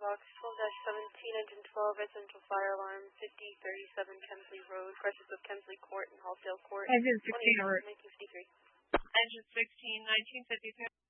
Fox 12-17, engine 12, residential fire alarm, 5037 Kemsley Road, crushes of Kemsley Court and Halsdale Court. Engine 16, 1953. Engine 16, 1953.